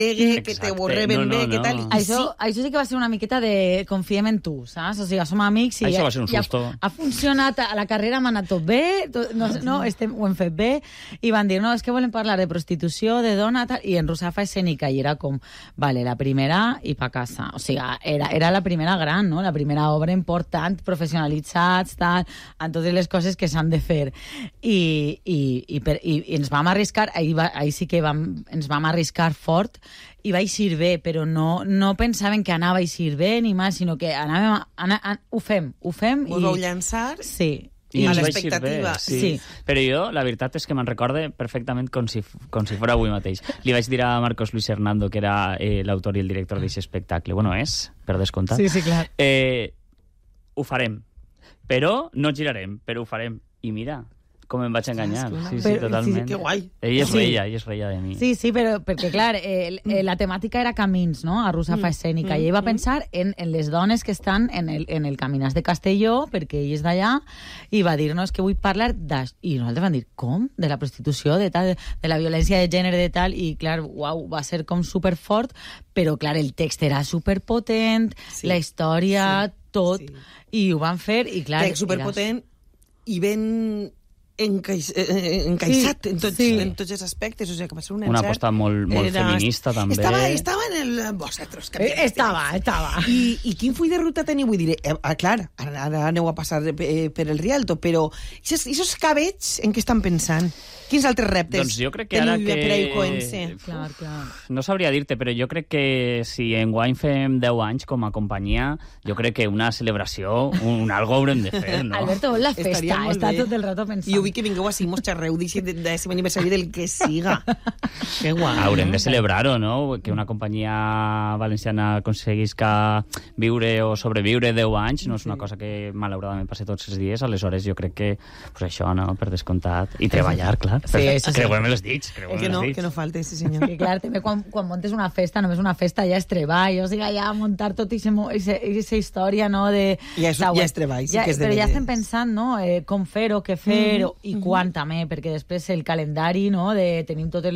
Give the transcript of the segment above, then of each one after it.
que te ho reben bé, que tal... Això sí que va ser una miqueta de confiem en tu, saps? O sigui, som amics i això va ser un susto. Ha funcionat, a la carrera m'ha anat tot bé, ho hem fet bé, i van dir, no, és que volem parlar de prostitució, de dona, tal, i en Rusafa Escènica, i era com, vale, la primera i pa casa. O sigui, era la primera gran, no? La primera obra important, professionalitzats, tal, en totes les coses que s'han de fer. I ens vam arriscar, ahir sí que ens vam arriscar fort, i va eixir bé, però no pensaven que anava a eixir bé ni mal, sinó que ho fem. Us vau llançar? Sí. I a l'expectativa. Sí. Però jo, la veritat és que me'n recorde perfectament com si fos avui mateix. Li vaig dir a Marcos Luis Hernando, que era l'autor i el director d'aquest espectacle. Bueno, per descomptat. Sí, clar. Ho farem. Però no girarem, però ho farem. I mira... com em vaig enganyar. Sí, totalment. Que guai. Ell es reia de mi. Sí, però perquè, clar, la temàtica era camins, no?, a Rusafa Escènica, i ell va pensar en les dones que estan en el Caminars de Castelló, perquè ell és d'allà, i va dir, no, és que vull parlar d'això. I nosaltres vam dir, com? De la prostitució, de la violència de gènere, de tal, i clar, uau, va ser com superfort, però clar, el text era superpotent, la història, tot, i ho van fer, i clar... Superpotent i ben... encaixat en tots els aspectes, o sigui que va ser un encert. Una aposta molt feminista també. Estava en el... Vosaltres, estava. I quin full de ruta teniu? Vull dir, clar, ara aneu a passar per el Rialto, però aquests cabells en què estan pensant? Quins altres reptes doncs jo crec que ara Clar. No sabria dir-te, però jo crec que si enguany fem 10 anys com a companyia, jo crec que una celebració, algo haurem de fer, no? Alberto, la festa, està tot el rato pensant. I jo vull que vingueu així, mos xerreu d'aquest aniversari del que siga. Que guai. Haurem de celebrar-ho, no? Que una companyia valenciana aconseguisca viure o sobreviure 10 anys no és una cosa que malauradament passa tots els dies, aleshores jo crec que pues això, no?, per descomptat. I treballar, clar. Creuem els dits. Que no falte, sí senyor. Que clar, també quan montes una festa, només una festa ja és treball, o sigui, ja muntar tot aquesta història, no? Ja és treball, sí que és de... Però ja estem pensant, no?, com fer-ho, què fer, i quan també, perquè després el calendari, no?, tenim totes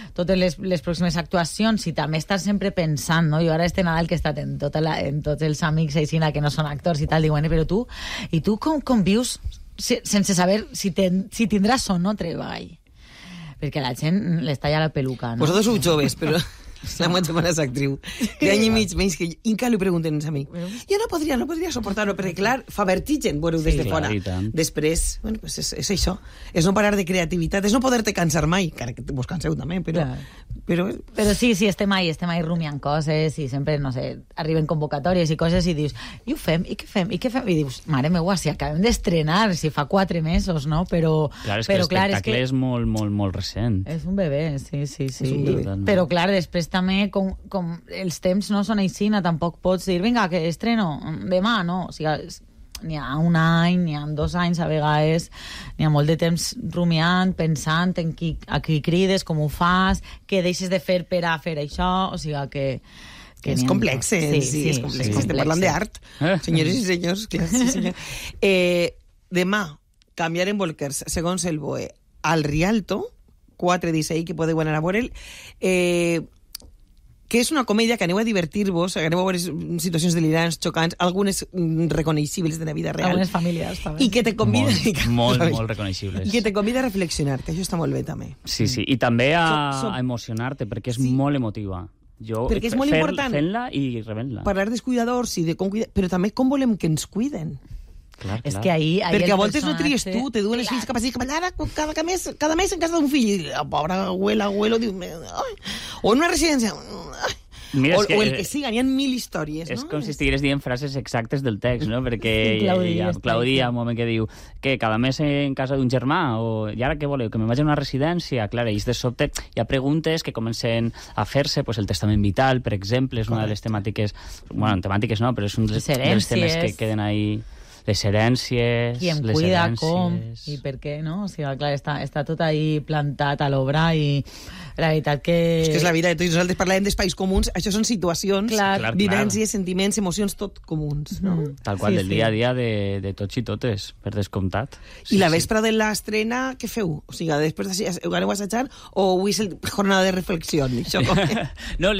les pròximes actuacions, i també estàs sempre pensant, no? Jo ara este Nadal que he estat en tots els amics aixina que no són actors i tal, diuen, però tu com vius sense saber si tindràs o no treball? Perquè la gent les talla la peluca, no? Vosaltres sou joves, però la meva germana és actriu. D'any i mig menys que encara li pregunten a mi. Jo no podria suportar-ho, perquè clar, fa vertigen veure-ho des de fora. Després, bueno, pues és això. És no parar de creativitat, és no poder-te cansar mai, encara que vos canseu també, però sí, estem ahí rumiant coses, i sempre, no sé, arriben convocatòries i coses, i dius, i ho fem, i què fem? I dius, mare meua, si acabem d'estrenar, si fa 4 mesos, no? Però és que l'espectacle és molt, molt, molt recent. És un bebè, sí. Però clar, després també, com els temps no són així, tampoc pots dir, vinga, que estreno demà, no? O sigui, n'hi ha un any, n'hi ha 2 anys a vegades, n'hi ha molt de temps rumiant, pensant en a qui crides, com ho fas, què deixes de fer per a fer això, o sigui que és complex, sí, és complex. Estem parlant d'art, senyores i senyors, clar, sí senyor. Demà canviarem bolquers, segons el BOE, al Rialto, 4-16, que podeu anar a veure'l, que és una comèdia que aneu a divertir-vos, aneu a veure situacions delirants, xocants, algunes reconeixibles de la vida real. Algunes famílies, també. I que te convida... Molt reconeixibles. I que te convida a reflexionar, que això està molt bé, també. Sí, i també a emocionar-te, perquè és molt emotiva. Perquè és molt important fent-la i rebent-la. Parlar dels cuidadors i de com cuidar, però també com volem que ens cuiden. Clar. És que ahir perquè a voltes no tries tu, te duen els fills cap allà, cada mes en casa d'un fill, la pobra abuelo diu, o en una residència, o el que siga, n'hi ha 1000 històries, no? És com si estigués dient frases exactes del text, no? Perquè Claudia, un moment que diu que cada mes en casa d'un germà, i ara què voleu, que me'n vaig a una residència? Clar, ells de sobte hi ha preguntes que comencen a fer-se, el testament vital, per exemple, és una de les temàtiques, bueno, temàtiques no, però és un dels temes que queden ahí les herències, qui em les cuida, herències... com i per què, no? O sigui, clar, està tot ahí plantat a l'obra i la veritat que... És que és la vida de tots. Nosaltres parlàvem d'espais comuns, això són situacions, vivències, sentiments, emocions, tot comuns, no? Tal qual, del dia a dia de tots i totes, per descomptat. I la vespre de l'estrena, què feu? O sigui, després aneu a assajar o avui és jornada de reflexió? Això com... No,